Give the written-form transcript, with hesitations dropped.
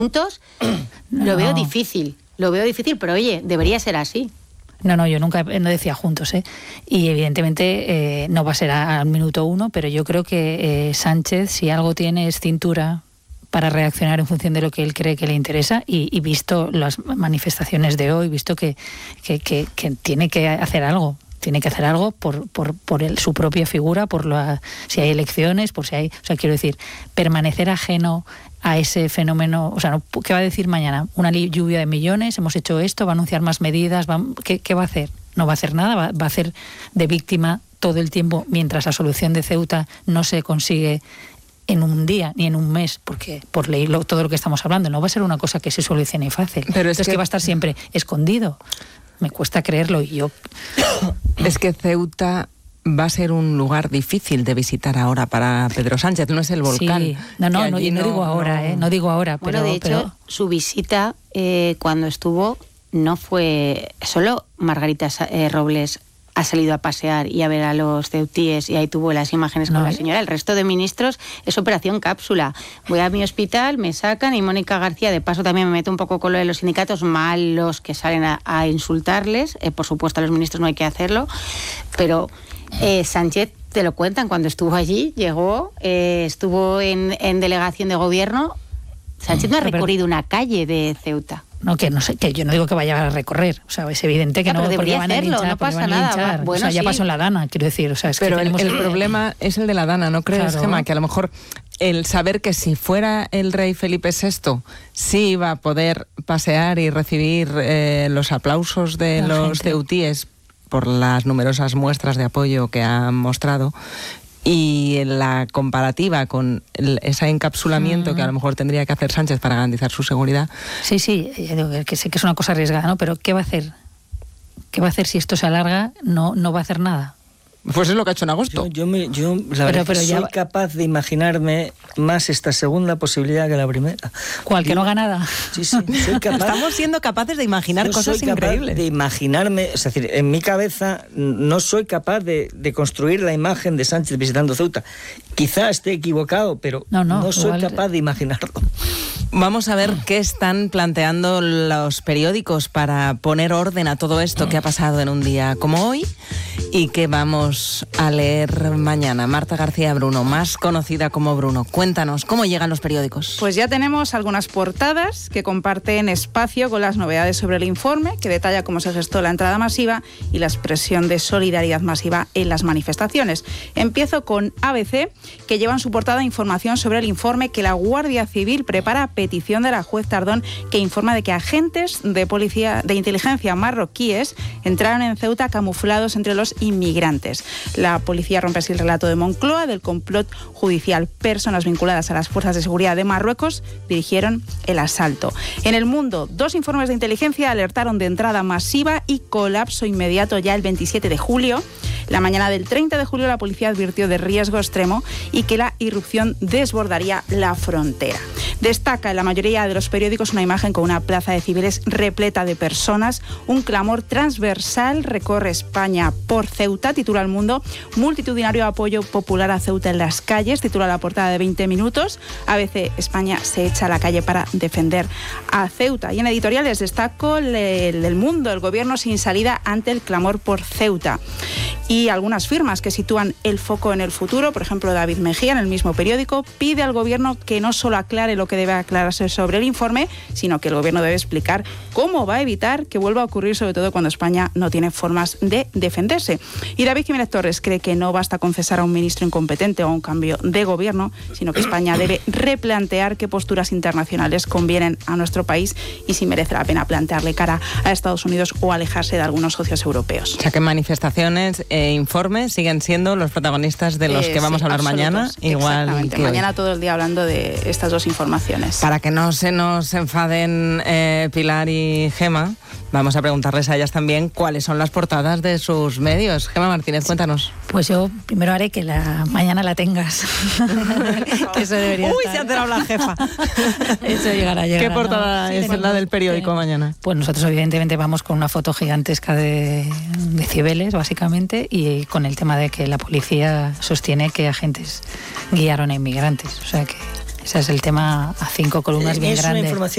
juntos, lo veo difícil, pero oye, debería ser así. No, yo nunca no decía juntos, y evidentemente no va a ser al minuto 1, pero yo creo que Sánchez, si algo tiene, es cintura para reaccionar en función de lo que él cree que le interesa, y visto las manifestaciones de hoy, visto que tiene que hacer algo. Tiene que hacer algo por su propia figura, si hay elecciones, por si hay... O sea, quiero decir, permanecer ajeno a ese fenómeno... O sea, ¿qué va a decir mañana? Una lluvia de millones, hemos hecho esto, va a anunciar más medidas, ¿qué va a hacer? No va a hacer nada, va a hacer de víctima todo el tiempo mientras la solución de Ceuta no se consigue en un día ni en un mes, porque por leerlo todo lo que estamos hablando, no va a ser una cosa que se solucione fácil. Pero es que va a estar siempre escondido. Me cuesta creerlo, y yo... Es que Ceuta va a ser un lugar difícil de visitar ahora para Pedro Sánchez, no es el volcán. Sí. No digo ahora, no digo ahora. Bueno, de hecho, su visita cuando estuvo no fue... Solo Margarita Robles ha salido a pasear y a ver a los ceutíes, y ahí tuvo las imágenes con la señora. El resto de ministros es operación cápsula. Voy a mi hospital, me sacan, y Mónica García, de paso también me meto un poco con lo de los sindicatos malos que salen a insultarles. Por supuesto, a los ministros no hay que hacerlo, pero Sánchez, te lo cuentan, cuando estuvo allí, llegó, estuvo en delegación de gobierno. Sánchez no ha recorrido una calle de Ceuta. No, que no sé, que yo no digo que vaya a recorrer, o sea, es evidente que no, debería van a hacerlo, linchar, no pasa nada. Bueno, o sea, ya pasó en la Dana, quiero decir, o sea, es pero que el problema es el de la Dana, ¿no crees, claro, Gemma? Que a lo mejor el saber que si fuera el rey Felipe VI sí iba a poder pasear y recibir los aplausos de los ceutíes por las numerosas muestras de apoyo que han mostrado, y en la comparativa con ese encapsulamiento que a lo mejor tendría que hacer Sánchez para garantizar su seguridad. Sí, digo que sé que es una cosa arriesgada, ¿no? Pero ¿qué va a hacer? ¿Qué va a hacer si esto se alarga? No va a hacer nada. Pues es lo que ha hecho en agosto. Yo la verdad que soy capaz de imaginarme más esta segunda posibilidad que la primera. ¿Cuál? ¿Que no haga nada? Sí, soy capaz. Estamos siendo capaces de imaginar cosas increíbles. De imaginarme, es decir, en mi cabeza no soy capaz de construir la imagen de Sánchez visitando Ceuta. Quizá esté equivocado, pero no soy capaz de imaginarlo. Vamos a ver qué están planteando los periódicos para poner orden a todo esto que ha pasado en un día como hoy, y que vamos a leer mañana. Marta García Bruno, más conocida como Bruno, cuéntanos, ¿cómo llegan los periódicos? Pues ya tenemos algunas portadas que comparten espacio con las novedades sobre el informe, que detalla cómo se gestó la entrada masiva y la expresión de solidaridad masiva en las manifestaciones. Empiezo con ABC, que lleva en su portada información sobre el informe que la Guardia Civil prepara a petición de la juez Tardón, que informa de que agentes de policía de inteligencia marroquíes entraron en Ceuta camuflados entre los inmigrantes. La policía rompe así el relato de Moncloa del complot judicial. Personas vinculadas a las fuerzas de seguridad de Marruecos dirigieron el asalto. En El Mundo, 2 informes de inteligencia alertaron de entrada masiva y colapso inmediato ya el 27 de julio. La mañana del 30 de julio la policía advirtió de riesgo extremo y que la irrupción desbordaría la frontera. Destaca en la mayoría de los periódicos una imagen con una plaza de Cibeles repleta de personas. Un clamor transversal recorre España por Ceuta, titula El Mundo. Multitudinario apoyo popular a Ceuta en las calles, titula la portada de 20 minutos. ABC, España se echa a la calle para defender a Ceuta. Y en editoriales destaco el Mundo, el gobierno sin salida ante el clamor por Ceuta. Y algunas firmas que sitúan el foco en el futuro, por ejemplo David Mejía en el mismo periódico pide al gobierno que no solo aclare lo que debe aclararse sobre el informe, sino que el gobierno debe explicar cómo va a evitar que vuelva a ocurrir, sobre todo cuando España no tiene formas de defenderse. Y David Jiménez Torres cree que no basta con cesar a un ministro incompetente o a un cambio de gobierno, sino que España debe replantear qué posturas internacionales convienen a nuestro país y si merece la pena plantearle cara a Estados Unidos o alejarse de algunos socios europeos. O sea que manifestaciones e informes siguen siendo los protagonistas de los que vamos a hablar mañana, igual que mañana hoy. Todo el día hablando de estas 2 informaciones. Para que no se nos enfaden Pilar y Gemma, vamos a preguntarles a ellas también cuáles son las portadas de sus medios. Gemma Martínez, cuéntanos. Pues yo primero haré que mañana la tengas. Eso debería Uy, estar. se ha enterado la jefa. Eso llegará. ¿Qué portada ¿no? es la del periódico mañana? Pues nosotros evidentemente vamos con una foto gigantesca de Cibeles, básicamente, y con el tema de que la policía sostiene que agentes guiaron a inmigrantes. O sea que ese es el tema a 5 columnas bien grandes.